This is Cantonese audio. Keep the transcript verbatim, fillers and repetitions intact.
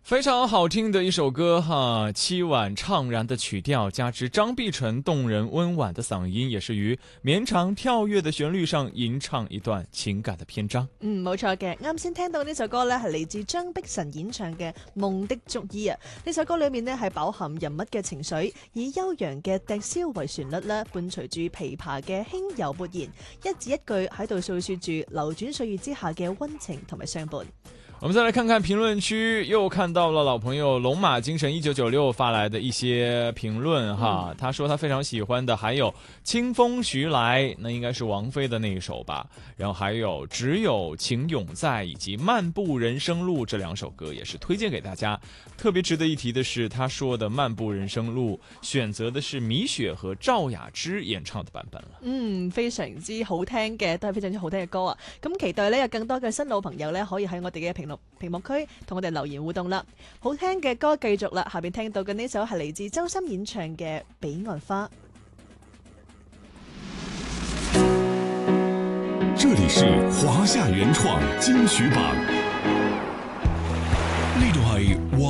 非常好听的一首歌哈，凄婉怅然的曲調，加之張碧晨動人溫婉的嗓音，也是於綿長跳躍的旋律上吟唱一段情感的篇章。 嗯，冇錯嘅。啱先聽到呢首歌呢，係嚟自張碧晨演唱嘅《夢的足衣》啊。呢首歌裏面呢，係飽含人物嘅情緒，以悠揚嘅笛簫為旋律啦，伴隨住琵琶嘅輕柔撥言，一字一句喺度訴說住流轉歲月之下嘅溫情同埋相伴。 我們再來看看評論區，又看到了老朋友龍馬精神一九九六發來的一些評論哈，他說他非常喜歡的還有清風徐來，那應該是王菲的那一首吧，然後還有只有情永在以及漫步人生路這兩首歌也是推薦給大家。特別值得一提的是，他說的漫步人生路選擇的是米雪和趙雅芝演唱的版本了。 嗯，非常之好聽嘅，都係非常之好聽嘅歌啊。咁期待呢，有更多嘅新老朋友呢，可以喺我哋嘅評論屏幕區同我哋留言互動啦。好聽嘅歌繼續啦，下邊聽到嘅呢首係嚟自周深演唱嘅《彼岸花》。 這裡是華夏原創金曲榜，呢度係